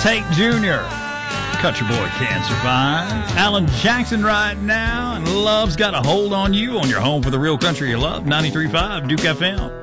Tate Jr. Country Boy Can't Survive. Alan Jackson right now. And Love's Got a Hold on You on your home for the real country you love. 93.5 Duke FM.